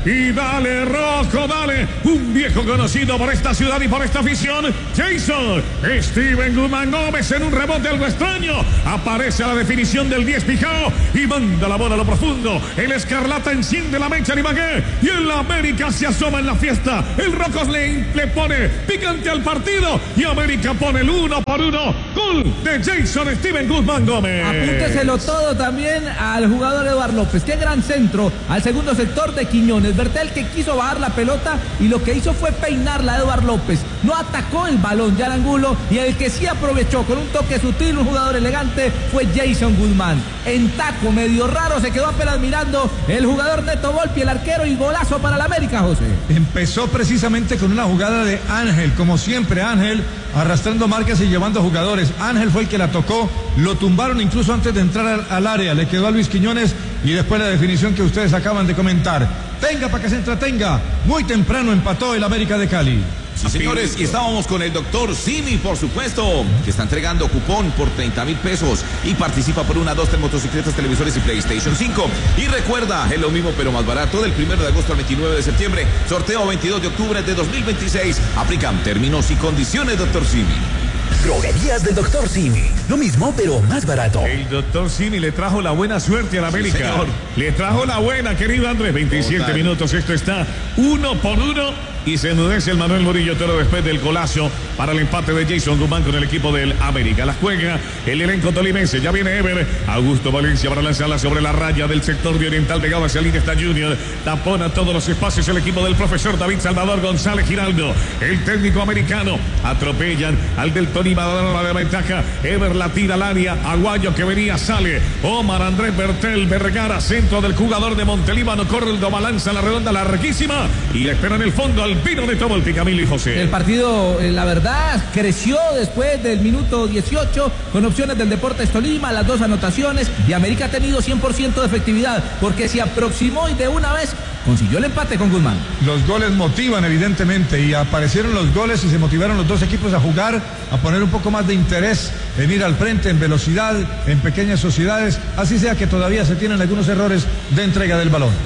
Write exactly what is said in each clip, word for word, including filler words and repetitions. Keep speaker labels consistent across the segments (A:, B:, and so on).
A: y dale Rocco, dale, un viejo conocido por esta ciudad y por esta afición, Jason Steven Guzmán Gómez en un rebote algo extraño, aparece a la definición del diez pijao y manda la bola a lo profundo, el Escarlata enciende la mecha de Ibagué y el América se asoma en la fiesta, el Rocos le, le pone picante al partido y América pone el uno por uno, gol de Jason Steven Guzmán Gómez.
B: Apúnteselo todo también al jugador Eduardo López, qué gran centro al segundo sector de Quiñones, Bertel que quiso bajar la pelota y lo que hizo fue peinarla a Eduardo López, no atacó el balón ya Angulo y el que sí aprovechó con un toque sutil, un jugador elegante fue Jason Guzmán, en taco medio raro se quedó apenas mirando el jugador Neto Volpi, el arquero y golazo para la América, José.
C: Empezó precisamente con una jugada de Ángel, como siempre Ángel arrastrando marcas y llevando jugadores. Ángel fue el que la tocó, lo tumbaron incluso antes de entrar al, al área, le quedó a Luis Quiñones y después la definición que ustedes acaban de comentar. Tenga para que se entretenga, muy temprano empató el América de Cali.
D: Sí, señores, y estábamos con el doctor Simi, por supuesto, que está entregando cupón por treinta mil pesos y participa por una, dos, tres motocicletas, televisores y PlayStation cinco. Y recuerda, es lo mismo pero más barato, del primero de agosto al veintinueve de septiembre, sorteo veintidós de octubre de dos mil veintiséis. Aplican términos y condiciones, doctor Simi.
E: Droguerías del doctor Simi. Lo mismo, pero más barato.
A: El doctor Simi le trajo la buena suerte a la América. Sí, le trajo la buena, querido Andrés. veintisiete Total. Minutos, esto está uno por uno. Y se enmudece el Manuel Murillo Toro después del golazo para el empate de Jason Guzmán con el equipo del América. La juega el elenco tolimense. Ya viene Ever. Augusto Valencia para lanzarla sobre la raya del sector de oriental pegado hacia el línea está Junior. Tapona todos los espacios el equipo del profesor David Salvador González Giraldo. El técnico americano. Atropellan al del Tolima dando la ventaja. Ever la tira al área. Aguayo que venía sale. Omar Andrés Bertel Vergara, centro del jugador de Montelíbano. Corre el balanza la redonda larguísima. Y le espera en el fondo al Pino de Tomolpi, Camilo y José.
B: El partido, la verdad, creció después del minuto dieciocho con opciones del Deportes Tolima, las dos anotaciones y América ha tenido cien por ciento de efectividad porque se aproximó y de una vez consiguió el empate con Guzmán.
C: Los goles motivan evidentemente y aparecieron los goles y se motivaron los dos equipos a jugar, a poner un poco más de interés en ir al frente, en velocidad, en pequeñas sociedades, así sea que todavía se tienen algunos errores de entrega del balón.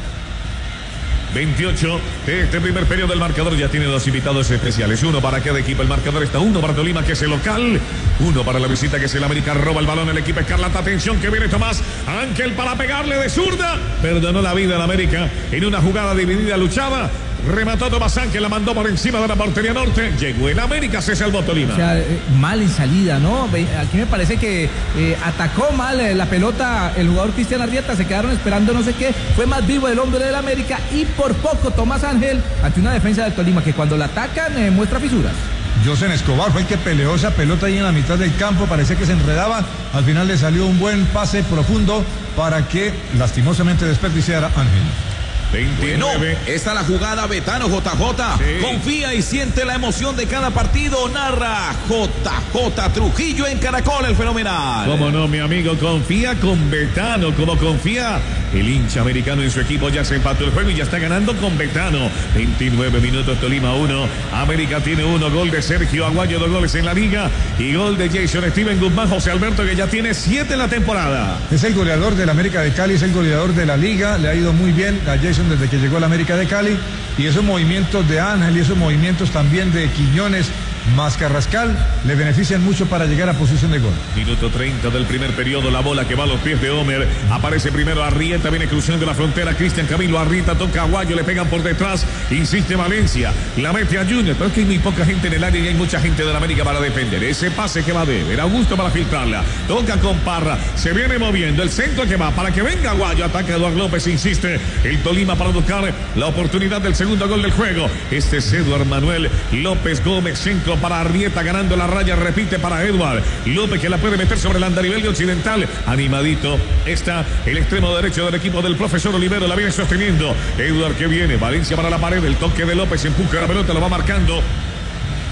A: veintiocho de este primer periodo del marcador ya tiene dos invitados especiales, uno para cada equipo, el marcador está uno para Tolima que es el local, uno para la visita que es el América, roba el balón el equipo Escarlata, atención que viene Tomás Ángel para pegarle de zurda, perdonó la vida en América en una jugada dividida luchada, remató Tomás Ángel, la mandó por encima de la portería norte, llegó en América, se salvó Tolima.
B: O sea, eh, mal en salida, ¿no? Aquí me parece que eh, atacó mal eh, la pelota el jugador Cristian Arrieta, se quedaron esperando no sé qué, fue más vivo el hombre del América y por poco Tomás Ángel ante una defensa del Tolima que cuando la atacan eh, muestra fisuras.
C: José Escobar fue el que peleó esa pelota ahí en la mitad del campo, parecía que se enredaba, al final le salió un buen pase profundo para que lastimosamente desperdiciara Ángel.
D: veintinueve. Bueno, esta es la jugada Betano J J. Sí. Confía y siente la emoción de cada partido. Narra J J Trujillo en Caracol, el fenomenal.
A: Cómo no, mi amigo, confía con Betano, como confía el hincha americano en su equipo. Ya se empató el juego y ya está ganando con Betano. veintinueve minutos, Tolima uno. América tiene uno. Gol de Sergio Aguayo, dos goles en la liga. Y gol de Jason Steven Guzmán, José Alberto, que ya tiene siete en la temporada.
C: Es el goleador del América de Cali, es el goleador de la liga. Le ha ido muy bien a Jason desde que llegó a la América de Cali, y esos movimientos de Ángel y esos movimientos también de Quiñones más Carrascal le benefician mucho para llegar a posición de gol.
A: Minuto treinta del primer periodo, la bola que va a los pies de Homer, aparece primero Arrieta, viene cruzando la frontera, Cristian Camilo Arrieta, toca a Aguayo, le pegan por detrás, insiste Valencia, la mete a Junior, pero es que hay muy poca gente en el área y hay mucha gente de la América para defender, ese pase que va a deber, Augusto para filtrarla, toca con Parra, se viene moviendo, el centro que va, para que venga Aguayo, ataca Eduardo López, insiste, el Tolima para buscar la oportunidad del segundo gol del juego, este es Eduardo Manuel López Gómez, centro para Arrieta, ganando la raya, repite para Eduardo López, que la puede meter sobre el andarivel de Occidental, animadito está el extremo derecho del equipo del profesor Olivero, la viene sosteniendo, Eduardo que viene, Valencia para la pared, el toque de López, empuja la pelota, lo va marcando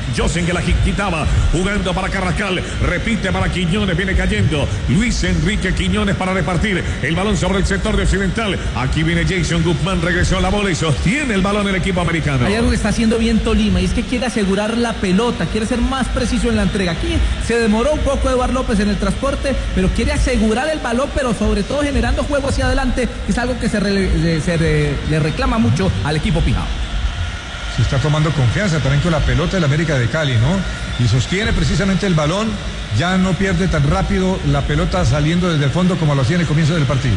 A: Josen que la quitaba, jugando para Carrascal, repite para Quiñones, viene cayendo Luis Enrique Quiñones para repartir el balón sobre el sector de Occidental. Aquí viene Jason Guzmán, regresó a la bola y sostiene el balón el equipo americano.
B: Hay algo que está haciendo bien Tolima y es que quiere asegurar la pelota, quiere ser más preciso en la entrega. Aquí se demoró un poco Eduardo López en el transporte, pero quiere asegurar el balón, pero sobre todo generando juego hacia adelante, que es algo que se, re, se re, le reclama mucho al equipo Pijao.
C: Se está tomando confianza también con la pelota del América de Cali, ¿no? Y sostiene precisamente el balón, ya no pierde tan rápido la pelota saliendo desde el fondo como lo hacía en el comienzo del partido.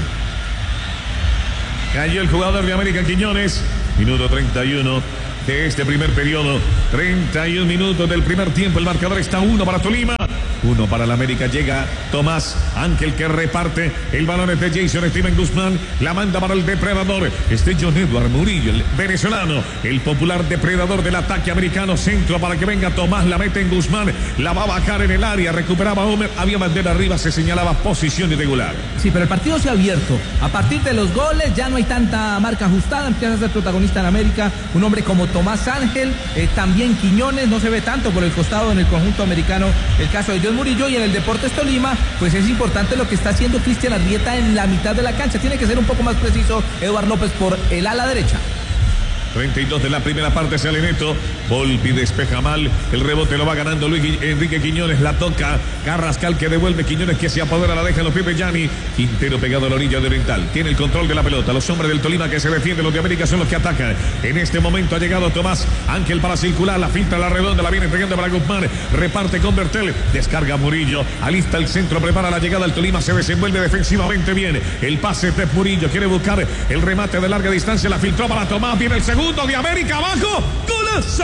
A: Cayó el jugador de América Quiñones, minuto treinta y uno de este primer periodo, treinta y un minutos del primer tiempo, el marcador está uno para Tolima. Uno para la América, llega Tomás Ángel que reparte el balón de Jason Steven Guzmán, la manda para el depredador, este John Edward Murillo, el venezolano, el popular depredador del ataque americano, centro para que venga Tomás, la mete en Guzmán, la va a bajar en el área, recuperaba Homer, había bandera arriba, se señalaba posición irregular.
B: Sí, pero el partido se ha abierto, a partir de los goles ya no hay tanta marca ajustada, empieza a ser protagonista en América, un hombre como Tomás Ángel, eh, también Quiñones, no se ve tanto por el costado en el conjunto americano, el caso de John Murillo, y en el Deportes Tolima, pues es importante lo que está haciendo Cristian Arrieta en la mitad de la cancha. Tiene que ser un poco más preciso Eduardo López por el ala derecha.
A: treinta y dos de la primera parte, sale Neto, Volpi despeja mal, el rebote lo va ganando Luis Enrique Quiñones, la toca Carrascal que devuelve, Quiñones que se apodera, la deja en los pies de Gianni, Quintero pegado a la orilla de Oriental, tiene el control de la pelota, los hombres del Tolima que se defienden, los de América son los que atacan, en este momento ha llegado Tomás Ángel para circular, la filtra, la redonda, la viene entregando para Guzmán, reparte con Bertel, descarga Murillo, alista el centro, prepara la llegada, el Tolima se desenvuelve defensivamente bien, el pase de Murillo, quiere buscar el remate de larga distancia, la filtró para Tomás, viene el segundo de América abajo, ¡golazo!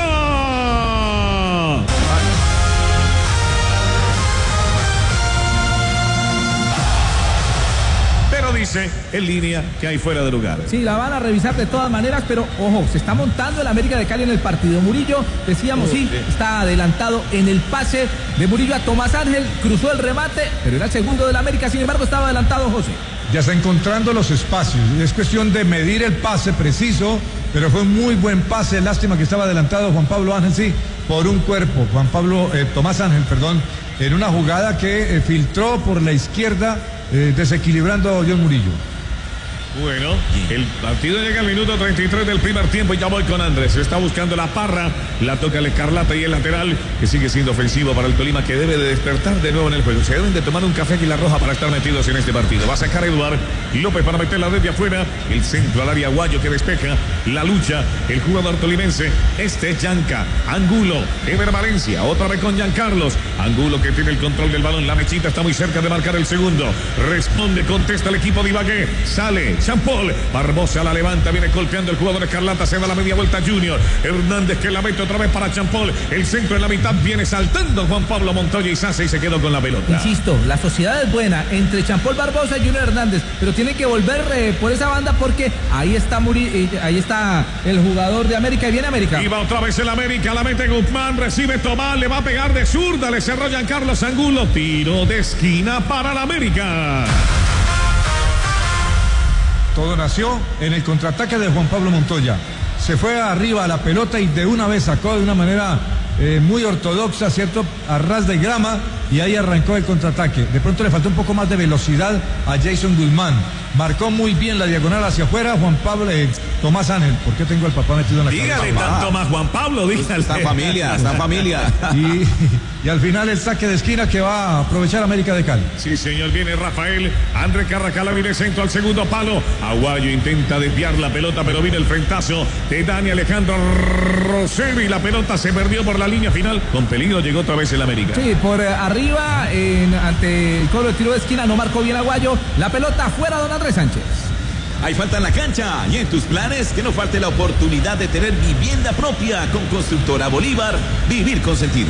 A: Pero dice en línea que hay fuera de lugar.
B: Sí, la van a revisar de todas maneras, pero ojo, se está montando el América de Cali en el partido. Murillo, decíamos, sí, está adelantado en el pase de Murillo a Tomás Ángel, cruzó el remate, pero era el segundo del América, sin embargo estaba adelantado José.
C: Ya está encontrando los espacios, es cuestión de medir el pase preciso, pero fue un muy buen pase, lástima que estaba adelantado Juan Pablo Ángel, sí, por un cuerpo, Juan Pablo, eh, Tomás Ángel, perdón, en una jugada que eh, filtró por la izquierda, eh, desequilibrando a John Murillo.
A: Bueno, el partido llega al minuto treinta y tres del primer tiempo y ya voy con Andrés. Se está buscando la Parra, la toca el Escarlata y el lateral que sigue siendo ofensivo para el Tolima, que debe de despertar de nuevo en el juego. Se deben de tomar un café y la roja para estar metidos en este partido. Va a sacar Eduard López para meterla desde afuera. El centro al área Aguayo que despeja la lucha. El jugador tolimense, este es Yanca. Angulo, Ever Valencia, otra vez con Giancarlos. Angulo que tiene el control del balón. La mechita está muy cerca de marcar el segundo. Responde, contesta el equipo de Ibagué. Sale Champol, Barbosa la levanta, viene golpeando el jugador Escarlata, se da la media vuelta Junior, Hernández que la mete otra vez para Champol, el centro en la mitad, viene saltando Juan Pablo Montoya y Sase y se quedó con la pelota.
B: Insisto, la sociedad es buena entre Champol, Barbosa y Junior Hernández, pero tiene que volver eh, por esa banda porque ahí está Muri, eh, ahí está el jugador de América y viene América.
A: Y va otra vez el América, la mete Guzmán, recibe Tomás, le va a pegar de zurda, le cerró Giancarlos Angulo, tiro de esquina para la América.
C: Todo nació en el contraataque de Juan Pablo Montoya. Se fue arriba a la pelota y de una vez sacó de una manera eh, muy ortodoxa, ¿cierto? A ras de grama y ahí arrancó el contraataque. De pronto le faltó un poco más de velocidad a Jason Guzmán. Marcó muy bien la diagonal hacia afuera Juan Pablo, eh, Tomás Ángel. ¿Por qué tengo al papá metido en la cabeza?
A: Dígale tanto más Juan Pablo, dígale.
D: Está familia, está familia.
C: Y, y al final el saque de esquina que va a aprovechar América de Cali.
A: Sí, señor, viene Rafael. André Carracala viene centro al segundo palo. Aguayo intenta desviar la pelota, pero viene el frentazo de Dani Alejandro Rosero y la pelota se perdió por la línea final. Con peligro llegó otra vez el América.
B: Sí, por eh, arriba, en, ante el cobro de tiro de esquina, no marcó bien Aguayo. La pelota afuera, don Andrés Sánchez.
D: Hay falta en la cancha y en tus planes que no falte la oportunidad de tener vivienda propia con Constructora Bolívar. Vivir con sentido.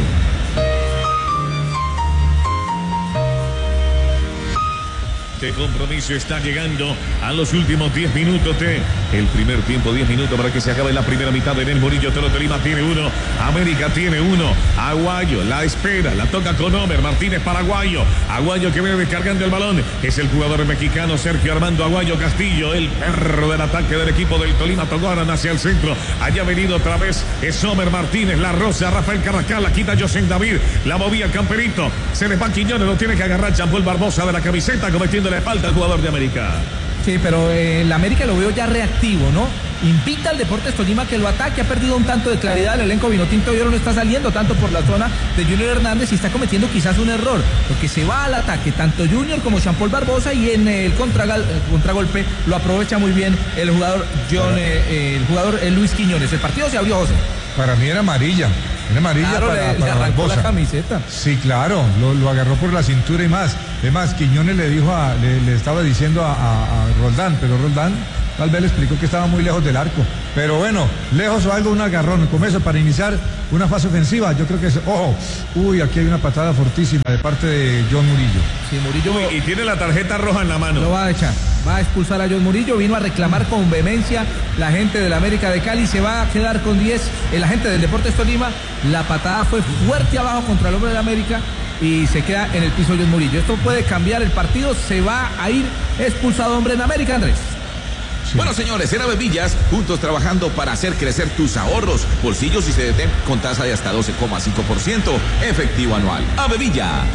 A: Este compromiso está llegando a los últimos diez minutos de el primer tiempo, diez minutos para que se acabe la primera mitad. En el Murillo Toro Tolima tiene uno, América tiene uno. Aguayo la espera, la toca con Homer Martínez para Aguayo. Aguayo que viene descargando el balón. Es el jugador mexicano Sergio Armando Aguayo Castillo, el perro del ataque del equipo del Tolima. Tocaron hacia el centro. Allá ha venido otra vez. Es Homer Martínez, la rosa, Rafael Carrascal, la quita José David, la movía el camperito. Se les va Quiñones, lo tiene que agarrar Jean-Paul Barbosa de la camiseta, cometiendo la falta al jugador de América.
B: Sí, pero eh, el América lo veo ya reactivo, ¿no? Invita al Deportes Tolima que lo ataque, ha perdido un tanto de claridad. El elenco vinotinto y oro no está saliendo tanto por la zona de Junior Hernández y está cometiendo quizás un error, porque se va al ataque tanto Junior como Jean-Paul Barbosa y en el contragal, contragolpe lo aprovecha muy bien el jugador John, eh, el jugador eh, Luis Quiñones. El partido se abrió, José.
C: Para mí era amarilla. Era amarilla
B: claro,
C: para,
B: le,
C: para
B: le arrancó
C: Barbosa.
B: La camiseta.
C: Sí, claro, lo, lo agarró por la cintura y más. Es más, Quiñones le dijo a, le, le estaba diciendo a, a, a Roldán, pero Roldán tal vez le explicó que estaba muy lejos del arco. Pero bueno, lejos o algo, un agarrón. Con eso, para iniciar una fase ofensiva, yo creo que es. Ojo, uy, aquí hay una patada fortísima de parte de John Murillo.
B: Sí, Murillo.
A: Uy, y tiene la tarjeta roja en la mano.
B: Lo va a echar. Va a expulsar a John Murillo. Vino a reclamar con vehemencia la gente del América de Cali. Se va a quedar con diez. El agente del Deportes Tolima. La patada fue fuerte abajo contra el hombre de América. Y se queda en el piso John Murillo. Esto puede cambiar el partido. Se va a ir expulsado hombre en América, Andrés.
D: Sí. Bueno, señores, en Avevillas, juntos trabajando para hacer crecer tus ahorros. Bolsillos y C D T con tasa de hasta doce coma cinco por ciento efectivo anual. Avevillas.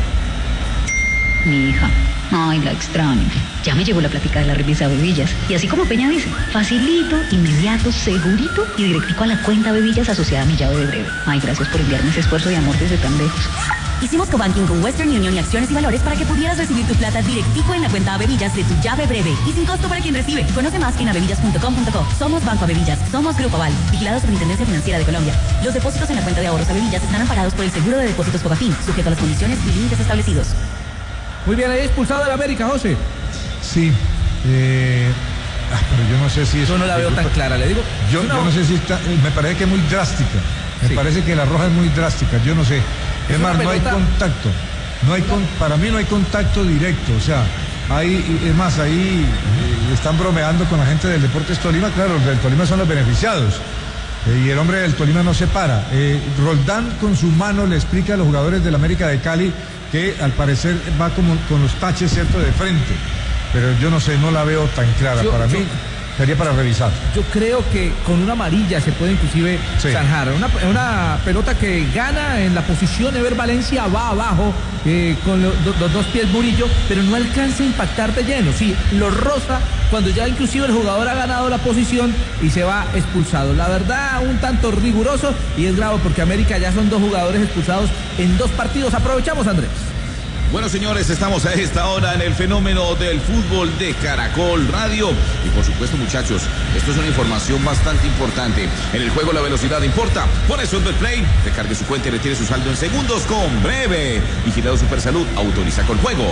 F: Mi hija, ay, la extraño. Ya me llegó la plática de la revista Avevillas. Y así como Peña dice, facilito, inmediato, segurito y directico a la cuenta Avevillas asociada a mi llave de breve. Ay, gracias por enviarme ese esfuerzo de amor desde tan lejos.
G: Hicimos cobanking con Western Union y acciones y valores para que pudieras recibir tu plata directico en la cuenta Avevillas de tu llave breve y sin costo para quien recibe. Conoce más en avevillas punto com punto co. Somos Banco Avevillas, somos Grupo Aval, vigilados por Intendencia Financiera de Colombia. Los depósitos en la cuenta de ahorros Avevillas están amparados por el seguro de depósitos Fogafín, sujeto a las condiciones y límites establecidos.
B: Muy bien, ahí expulsado de América, José.
C: Sí, eh, ah, pero yo no sé si es.
B: Yo no la veo tan clara, le digo.
C: Yo no, yo no sé si está, me parece que es muy drástica. Me sí. parece que la roja es muy drástica, yo no sé. Es, es más, no hay contacto. No hay con, para mí no hay contacto directo, o sea, hay, es más, ahí eh, están bromeando con la gente del Deportes Tolima, claro, los del Tolima son los beneficiados. Eh, y el hombre del Tolima no se para. Eh, Roldán con su mano le explica a los jugadores del América de Cali que al parecer va como con los taches, ¿cierto?, de frente. Pero yo no sé, no la veo tan clara. Yo, para yo, mí sería para revisar.
B: Yo creo que con una amarilla se puede inclusive sí. zanjar. Una, una pelota que gana en la posición. Ever Valencia va abajo eh, con los do, dos pies Murillo, pero no alcanza a impactar de lleno. Sí, lo roza cuando ya inclusive el jugador ha ganado la posición y se va expulsado. La verdad, un tanto riguroso y es grave porque América ya son dos jugadores expulsados en dos partidos. Aprovechamos, Andrés.
D: Bueno, señores, estamos a esta hora en el fenómeno del fútbol de Caracol Radio. Y por supuesto, muchachos, esto es una información bastante importante. En el juego la velocidad importa. Por eso en Betplay, recargue su cuenta y retire su saldo en segundos con Breve. Vigilado Supersalud, autoriza con juegos.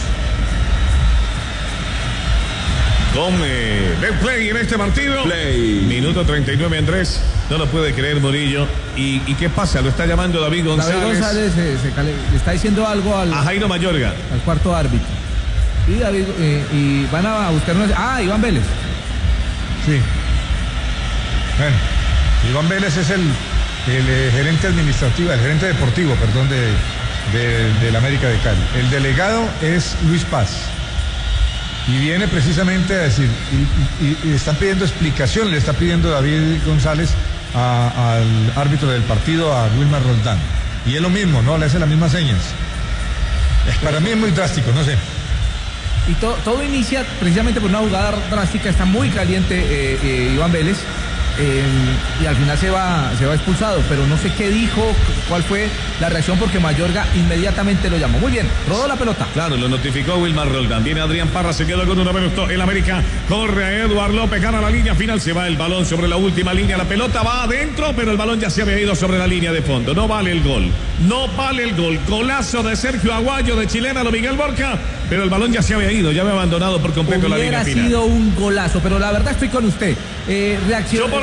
A: Con eh, Betplay en este partido.
D: Play.
A: Minuto treinta y nueve, Andrés. No lo puede creer Murillo. ¿Y, y qué pasa? Lo está llamando David González.
B: David González eh, se cale, le está diciendo algo al,
A: a Jairo Mayorga,
B: al cuarto árbitro. Y David eh, y van a buscar una... Ah, Iván Vélez.
C: Sí. Bueno, Iván Vélez es el, el eh, gerente administrativo, el gerente deportivo, perdón, de, de, de la América de Cali. El delegado es Luis Paz. Y viene precisamente a decir, y, y, y están pidiendo explicación, le está pidiendo David González a, al árbitro del partido, a Wilmar Roldán. Y es lo mismo, ¿no? Le hace las mismas señas. Para mí es muy drástico, no sé.
B: Y to, todo inicia precisamente por una jugada drástica, está muy caliente eh, eh, Iván Vélez. Eh, y al final se va, se va expulsado, pero no sé qué dijo, cuál fue la reacción, porque Mayorga inmediatamente lo llamó. Muy bien, rodó la pelota.
A: Claro, lo notificó Wilmar Roldán. Viene Adrián Parra, se quedó con una minuto. El América corre a Eduard López, gana la línea final, se va el balón sobre la última línea. La pelota va adentro, pero el balón ya se había ido sobre la línea de fondo. No vale el gol, no vale el gol. Golazo de Sergio Aguayo, de chilena, lo Miguel Borja, pero el balón ya se había ido, ya había abandonado por completo
B: Hubiera
A: la línea final.
B: Hubiera sido un golazo, pero la verdad estoy con usted. Eh, reacción.
A: Yo por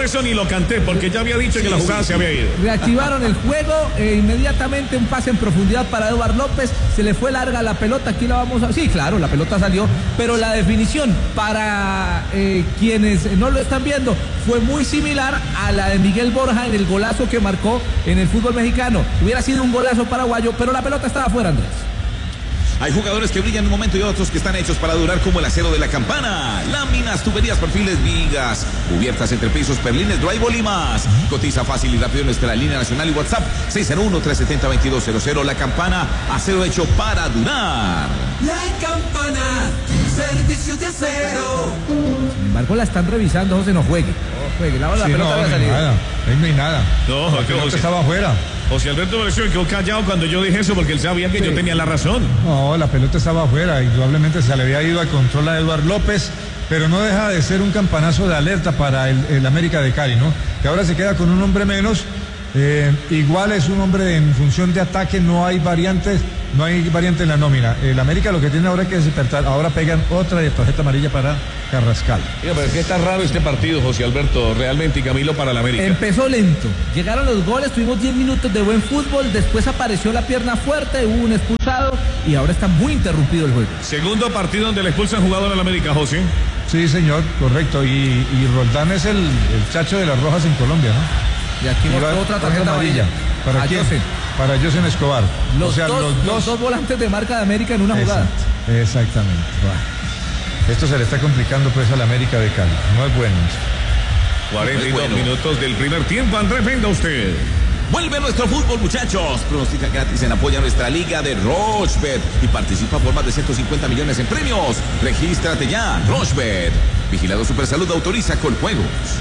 A: eso ni lo canté, porque ya había dicho que la jugada se había ido.
B: Reactivaron el juego, e inmediatamente un pase en profundidad para Eduard López, se le fue larga la pelota, aquí la vamos a... Sí, claro, la pelota salió, pero la definición para eh, quienes no lo están viendo fue muy similar a la de Miguel Borja en el golazo que marcó en el fútbol mexicano. Hubiera sido un golazo paraguayo, pero la pelota estaba afuera, Andrés.
D: Hay jugadores que brillan en un momento y otros que están hechos para durar, como el acero de la Campana. Láminas, tuberías, perfiles, vigas, cubiertas, entrepisos, perlines, drywall y más. Cotiza fácil y rápido en nuestra línea nacional y WhatsApp seis cero uno, tres siete cero, dos dos cero cero. La Campana, acero hecho para durar.
H: La Campana, servicios de acero.
B: Sin embargo, la están revisando, José, no juegue. No juegue, la, la
C: sí,
B: pelota
C: no,
B: había
C: no
B: salido.
C: Nada, ahí no hay nada.
A: No,
C: la pelota
A: José,
C: estaba afuera.
A: José Alberto pareció que quedó callado cuando yo dije eso, porque él sabía que sí. Yo tenía la razón.
C: No, la pelota estaba afuera, indudablemente se le había ido al control a Eduard López, pero no deja de ser un campanazo de alerta para el, el América de Cali, ¿no? Que ahora se queda con un hombre menos, eh, igual es un hombre en función de ataque, no hay variantes, no hay variante en la nómina. El América lo que tiene ahora es que despertar, ahora pegan otra tarjeta amarilla para Carrascal.
A: Mira, pero es que está raro este partido, José Alberto, realmente, y Camilo, para el América.
B: Empezó lento, llegaron los goles, tuvimos diez minutos de buen fútbol, después apareció la pierna fuerte, hubo un expulsado y ahora está muy interrumpido el juego.
A: Segundo partido donde le expulsan jugador al América, José.
C: Sí, señor, correcto, y, y Roldán es el, el chacho de las rojas en Colombia, ¿no?
B: Y aquí mostró otra tarjeta amarilla.
C: ¿Para quién? José. Para José Escobar.
B: Los,
C: o sea,
B: dos,
C: los, dos...
B: los dos volantes de marca de América en una jugada.
C: Exact, exactamente. Bueno. Esto se le está complicando pues al América de Cali. No es bueno esto.
A: cuarenta y dos bueno. minutos del primer tiempo. Andrés, venga usted.
D: Vuelve nuestro fútbol, muchachos. Pronostica gratis en apoyo a nuestra liga de Rochebet y participa por más de ciento cincuenta millones en premios. Regístrate ya, Rochebet. Vigilado Supersalud, autoriza con juegos.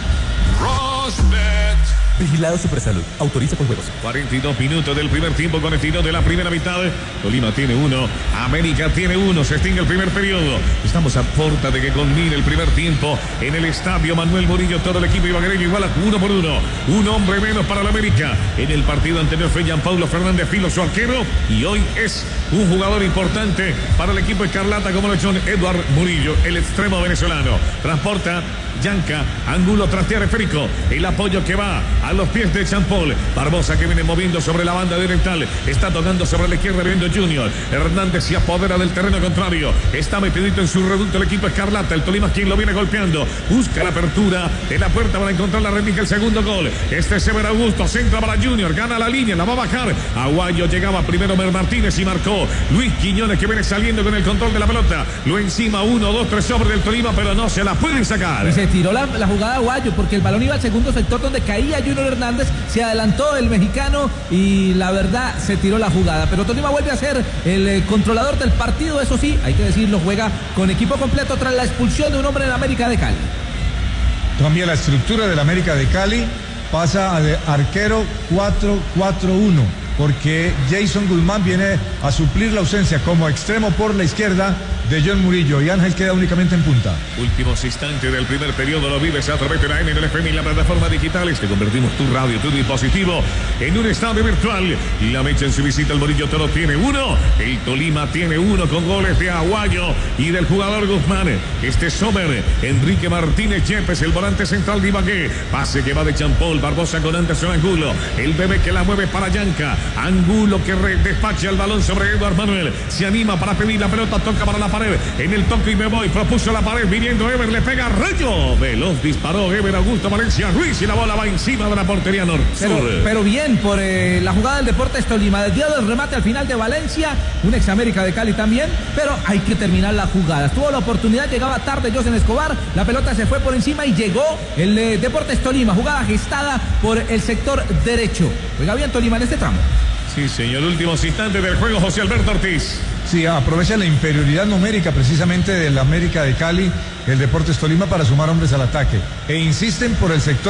A: Rochebet.
E: Vigilado Supersalud, autoriza con juegos.
A: cuarenta y dos minutos del primer tiempo con el tiro de la primera mitad. Tolima tiene uno, América tiene uno, se extingue el primer periodo. Estamos a puerta de que culmine el primer tiempo en el estadio Manuel Murillo. Todo el equipo ibaguereño igual a uno por uno. Un hombre menos para la América. En el partido anterior fue Jean Paulo Fernández Filo, su arquero, y hoy es un jugador importante para el equipo escarlata como lo ha hecho Eduard Murillo, el extremo venezolano. Transporta Yanca, ángulo trastea esférico, el apoyo que va a los pies de Champol. Barbosa que viene moviendo sobre la banda oriental, está tocando sobre la izquierda viendo Junior. Hernández se apodera del terreno contrario, está metidito en su reducto el equipo escarlata. El Tolima quien lo viene golpeando, busca la apertura de la puerta para encontrar la rendija, el segundo gol. Este es Severo Augusto, centra para Junior, gana la línea, la va a bajar. Aguayo llegaba primero Mer Martínez y marcó Luis Quiñones que viene saliendo con el control de la pelota. Lo encima, uno, dos, tres sobre del Tolima, pero no se la pueden sacar.
B: Y se tiró la, la jugada Aguayo porque el balón iba al segundo sector donde caía Junior Hernández, se adelantó el mexicano y la verdad se tiró la jugada. Pero Tolima vuelve a ser el eh, controlador del partido, eso sí, hay que decirlo, juega con equipo completo tras la expulsión de un hombre en América de Cali.
C: Cambia la estructura del América de Cali, pasa de arquero cuatro cuatro uno, porque Jason Guzmán viene a suplir la ausencia como extremo por la izquierda de John Murillo y Ángel queda únicamente en punta.
A: Últimos instantes del primer periodo lo vives a través de la N N F M y la plataforma digitales. Te convertimos tu radio, tu dispositivo en un estadio virtual. La Mecha en su visita al Murillo Toro tiene uno. El Tolima tiene uno con goles de Aguayo y del jugador Guzmán. Este Sommer, Enrique Martínez Yepes, el volante central de Ibagué. Pase que va de Champol, Barbosa con Anderson Angulo. El bebé que la mueve para Yanca. Angulo que despacha el balón sobre Eduard Manuel. Se anima para pedir la pelota, toca para la pared. En el toque y me voy, propuso la pared, viniendo Ever, le pega Rayo. Veloz disparó Ever Augusto Valencia Ruiz y la bola va encima de la portería norte.
B: Pero, pero bien por eh, la jugada del Deportes Tolima, desviado el remate al final de Valencia, un ex América de Cali también, pero hay que terminar la jugada. Tuvo la oportunidad, llegaba tarde José Escobar, la pelota se fue por encima y llegó el eh, Deportes Tolima, jugada gestada por el sector derecho. Juega bien Tolima en este tramo.
A: Sí, señor, últimos instantes del juego, José Alberto Ortiz.
C: Sí, aprovecha la inferioridad numérica precisamente de la América de Cali, el Deportes Tolima, para sumar hombres al ataque. E insisten por el sector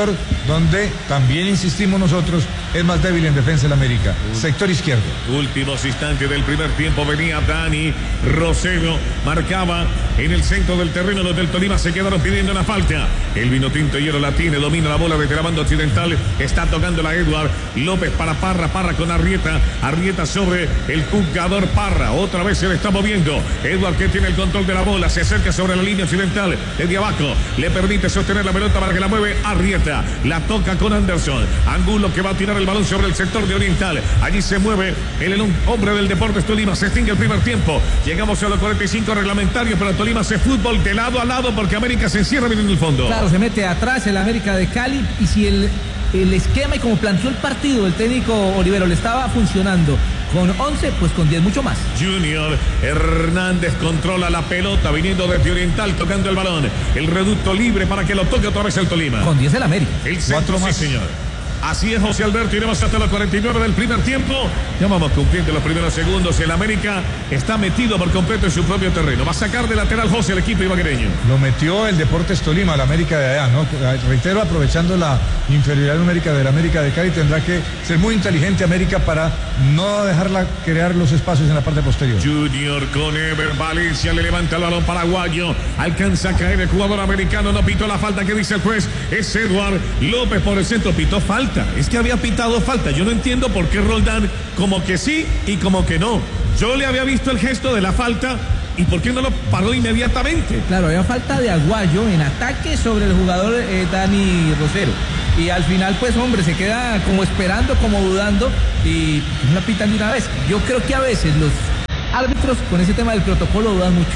C: donde también insistimos nosotros, es más débil en defensa el América. Sector izquierdo.
A: Últimos instantes del primer tiempo, venía Dani Rosero, marcaba en el centro del terreno. Los del Tolima se quedaron pidiendo una falta. El vino tinto hielo la tiene, domina la bola desde la banda occidental, está tocando la Edward López para Parra, Parra con Arrieta, Arrieta sobre el jugador Parra, otra vez se le está moviendo. Edward, que tiene el control de la bola, se acerca sobre la línea occidental, desde abajo, le permite sostener la pelota para que la mueve Arrieta, la toca con Anderson, Angulo, que va a tirar el balón sobre el sector de oriental, allí se mueve el hombre del Deportes Tolima, se extingue el primer tiempo, llegamos a los cuarenta y cinco reglamentarios, pero Tolima hace fútbol de lado a lado porque América se encierra bien en el fondo.
B: Claro, se mete atrás el América de Cali, y si el, el esquema y como planteó el partido el técnico Olivero le estaba funcionando con once, pues con diez mucho más.
A: Junior Hernández controla la pelota viniendo desde oriental, tocando el balón, el reducto libre para que lo toque otra vez el Tolima.
B: Con diez el América.
A: El centro, más, sí, señor. Así es, José Alberto, iremos hasta los cuarenta y nueve del primer tiempo. Ya vamos cumpliendo los primeros segundos. El América está metido por completo en su propio terreno. Va a sacar de lateral José el equipo ibaguereño.
C: Lo metió el Deportes Tolima, el América de allá, ¿no? Reitero, aprovechando la inferioridad numérica del América de Cali, tendrá que ser muy inteligente América para no dejarla crear los espacios en la parte posterior.
A: Junior con Ever Valencia, le levanta el balón paraguayo, alcanza a caer el jugador americano, no pitó la falta que dice el juez, es Edward López por el centro, pitó falta. Es que había pitado falta. Yo no entiendo por qué Roldán como que sí y como que no. Yo le había visto el gesto de la falta y por qué no lo paró inmediatamente.
B: Claro, había falta de Aguayo en ataque sobre el jugador eh, Dani Rosero. Y al final, pues hombre, se queda como esperando, como dudando y no la pitan de una vez. Yo creo que a veces los árbitros con ese tema del protocolo dudan mucho.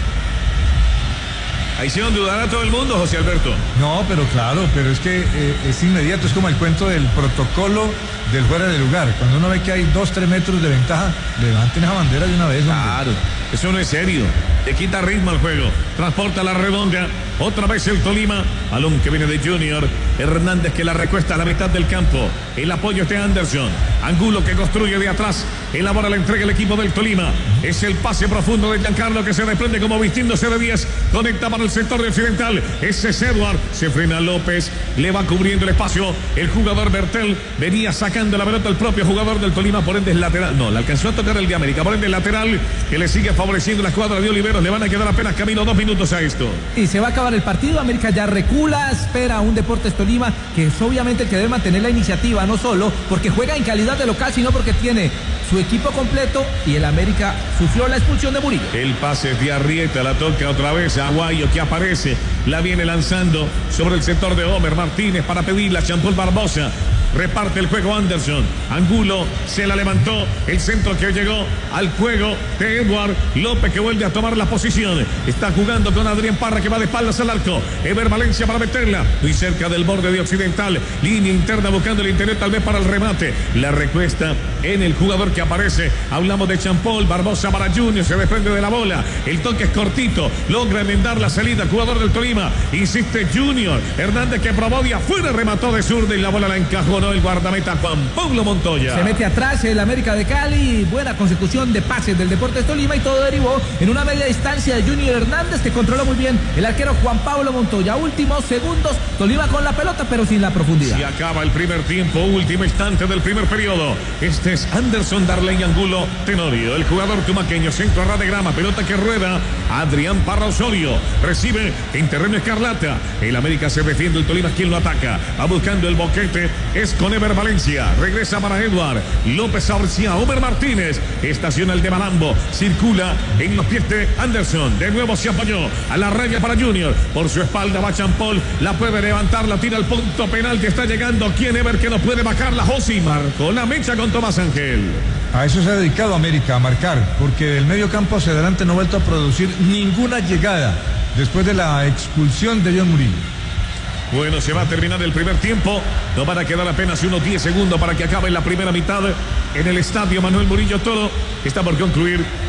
A: Ahí hicieron dudar a todo el mundo, José Alberto.
C: No, pero claro, pero es que eh, es inmediato, es como el cuento del protocolo del fuera de lugar. Cuando uno ve que hay dos, tres metros de ventaja, levanten esa bandera de una vez, hombre.
A: Claro, eso no es serio. Le quita ritmo al juego. Transporta la redonda. Otra vez el Tolima. Balón que viene de Junior Hernández, que la recuesta a la mitad del campo. El apoyo es de Anderson. Angulo, que construye de atrás. Elabora la entrega el equipo del Tolima. Es el pase profundo de Giancarlo, que se desprende como vistiéndose de diez. Conecta para el sector de occidental. Ese es Edward. Se frena López. Le va cubriendo el espacio. El jugador Bertel venía sacando la pelota el propio jugador del Tolima. Por ende es lateral. No, le alcanzó a tocar el de América. Por ende lateral, que le sigue favoreciendo la escuadra de Oliveros. Le van a quedar apenas camino dos minutos a esto.
B: Y se va a acabar el partido. América ya recula. Espera a un Deportes Tolima que es obviamente el que debe mantener la iniciativa. No solo porque juega en calidad de local, sino porque tiene su equipo completo y el América sufrió la expulsión de Murillo.
A: El pase de Arrieta, la toca otra vez a Aguayo, que aparece, la viene lanzando sobre el sector de Homer Martínez para pedirla a Champol Barbosa. Reparte el juego Anderson. Angulo se la levantó. El centro que llegó al juego de Edward López, que vuelve a tomar la posición. Está jugando con Adrián Parra, que va de espaldas al arco. Ever Valencia para meterla. Muy cerca del borde de occidental. Línea interna buscando el interior, tal vez para el remate. La recuesta en el jugador que aparece. Hablamos de Champol. Barbosa para Junior. Se desprende de la bola. El toque es cortito. Logra enmendar la salida. Jugador del Tolima. Insiste Junior Hernández, que probó de afuera. Remató de zurda y la bola la encajó el guardameta Juan Pablo Montoya.
B: Se mete atrás el América de Cali. Buena consecución de pases del Deportes Tolima y todo derivó en una media distancia de Junior Hernández, que controló muy bien el arquero Juan Pablo Montoya. Últimos segundos, Tolima con la pelota pero sin la profundidad.
A: Se acaba el primer tiempo, último instante del primer periodo. Este es Anderson Darley Angulo Tenorio, el jugador tumaqueño, centro a ras de grama, pelota que rueda. Adrián Parra Osorio recibe en terreno escarlata. El América se defiende, el Tolima quien lo ataca. Va buscando el boquete, es con Ever Valencia, regresa para Edward López Arcia, Homer Martínez, estaciona el de Malambo, circula en los pies de Anderson, de nuevo se apoyó a la raya para Junior, por su espalda va Champol, la puede levantar, la tira al punto penal que está llegando, quien Ever que no puede bajar la Josi, marcó la mecha con Tomás Ángel.
C: A eso se ha dedicado América, a marcar, porque del medio campo hacia adelante no ha vuelto a producir ninguna llegada después de la expulsión de John Murillo.
A: Bueno, se va a terminar el primer tiempo. No van a quedar apenas unos diez segundos para que acabe la primera mitad en el estadio Manuel Murillo Toro. Está por concluir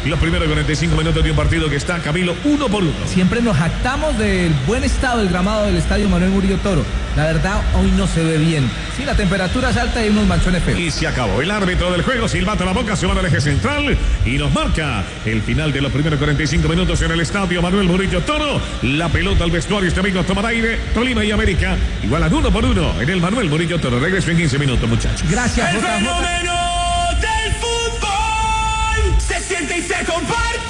A: los primeros cuarenta y cinco minutos de un partido que está, Camilo, uno por uno.
B: Siempre nos jactamos del buen estado del gramado del estadio Manuel Murillo Toro. La verdad, hoy no se ve bien. Sí, la temperatura es alta y hay unos manchones feos.
A: Y se acabó. El árbitro del juego, silbato a la boca, se va al eje central y nos marca el final de los primeros cuarenta y cinco minutos en el estadio Manuel Murillo Toro. La pelota al vestuario, este amigo toma aire. Tolima y América igualan uno por uno en el Manuel Murillo Toro. Regreso en quince minutos, muchachos.
B: Gracias,
H: El
B: J J.
H: fenómeno del fútbol se siente y se comparte.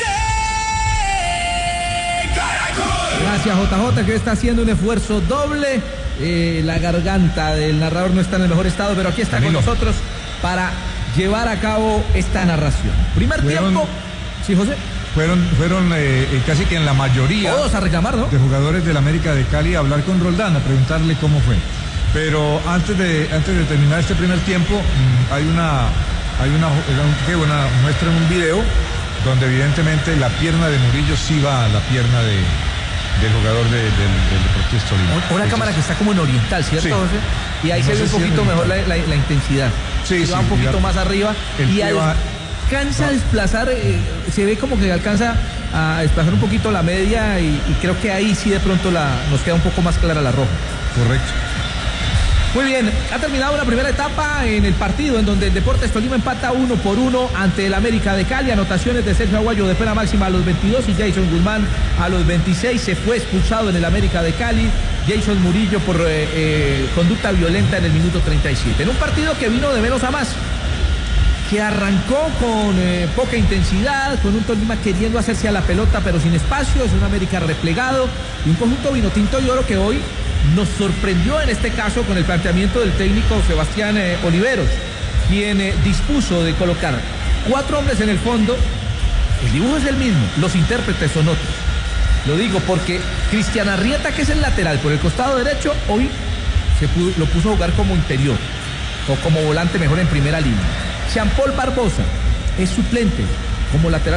H: ¡Caracol!
B: Gracias, J J, que está haciendo un esfuerzo doble. Eh, la garganta del narrador no está en el mejor estado, pero aquí está
C: Camilo.
B: con nosotros para llevar a cabo esta narración. Primer
C: Fueron-
B: tiempo. Sí, José.
C: Fueron, fueron eh, eh, casi que en la mayoría
B: Todos a reclamar, ¿no?
C: de jugadores del América de Cali a hablar con Roldán, a preguntarle cómo fue. Pero antes de, antes de terminar este primer tiempo, mm, hay una, hay una, que una muestra en un video donde evidentemente la pierna de Murillo sí va a la pierna de, del jugador de- del, del Deportivo Tolima.
B: Una
C: Entonces,
B: cámara que está como en oriental, ¿cierto,
C: Sí.
B: José? Y ahí
C: No
B: se ve
C: sé
B: un
C: si en
B: poquito mejor la,
C: oriental.
B: la- la intensidad.
C: Sí,
B: Y
C: sí,
B: va un poquito
C: mira,
B: más arriba
C: el
B: y
C: pie va-
B: alcanza a desplazar, eh, se ve como que alcanza a desplazar un poquito la media y, y creo que ahí sí de pronto la, nos queda un poco más clara la roja.
C: Correcto.
B: Muy bien, ha terminado la primera etapa en el partido en donde el Deportes Tolima empata uno por uno ante el América de Cali. Anotaciones de Sergio Aguayo de pena máxima a los veintidós y Jason Guzmán a los veintiséis. Se fue expulsado en el América de Cali. Jason Murillo por eh, eh, conducta violenta en el minuto treinta y siete. En un partido que vino de menos a más, que arrancó con eh, poca intensidad, con un Tolima queriendo hacerse a la pelota pero sin espacio, es un América replegado y un conjunto vino tinto y oro que hoy nos sorprendió en este caso con el planteamiento del técnico Sebastián eh, Oliveros, quien eh, dispuso de colocar cuatro hombres en el fondo. El dibujo es el mismo, los intérpretes son otros. Lo digo porque Cristian Arrieta, que es el lateral por el costado derecho, hoy se pudo- lo puso a jugar como interior o como volante mejor en primera línea. Jean Paul Barbosa es suplente como lateral